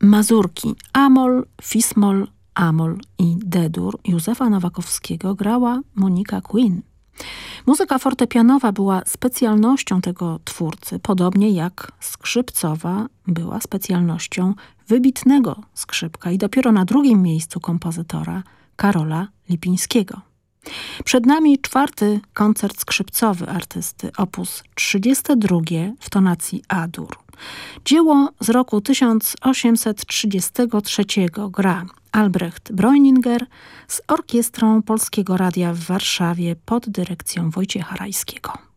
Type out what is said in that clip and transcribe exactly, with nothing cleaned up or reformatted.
Mazurki Amol, Fismol, Amol i D-dur Józefa Nowakowskiego grała Monika Quinn. Muzyka fortepianowa była specjalnością tego twórcy, podobnie jak skrzypcowa była specjalnością wybitnego skrzypka i dopiero na drugim miejscu kompozytora Karola Lipińskiego. Przed nami czwarty koncert skrzypcowy artysty, opus trzydziesty drugi w tonacji A-dur. Dzieło z roku tysiąc osiemset trzydziestego trzeciego gra Albrecht Breuninger z Orkiestrą Polskiego Radia w Warszawie pod dyrekcją Wojciecha Rajskiego.